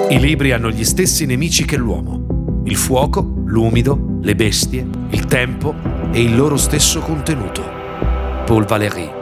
I libri hanno gli stessi nemici che l'uomo: il fuoco, l'umido, le bestie, il tempo e il loro stesso contenuto. Paul Valéry.